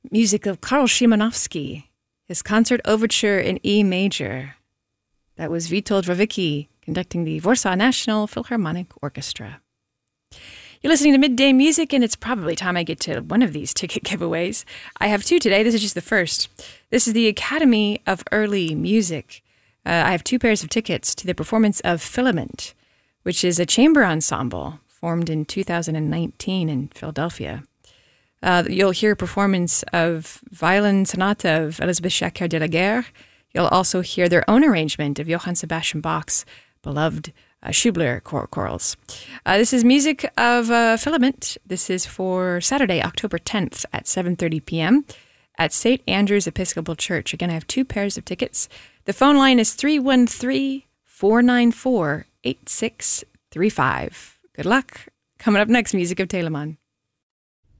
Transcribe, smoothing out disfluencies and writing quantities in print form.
Music of Karl Szymanowski, his concert overture in E major. That was Witold Rawicki conducting the Warsaw National Philharmonic Orchestra. You're listening to Midday Music, and it's probably time I get to one of these ticket giveaways. I have two today. This is just the first. This is the Academy of Early Music. I have 2 pairs of tickets to the performance of Filament, which is a chamber ensemble formed in 2019 in Philadelphia. You'll hear a performance of Violin Sonata of Elizabeth Jacquard de la Guerre. You'll also hear their own arrangement of Johann Sebastian Bach's beloved Schubler chorals. This is music of Filament. This is for Saturday, October 10th at 7:30 p.m. at St. Andrew's Episcopal Church. Again, I have 2 pairs of tickets. The phone line is 313-494-8635. Good luck. Coming up next, music of Telemann.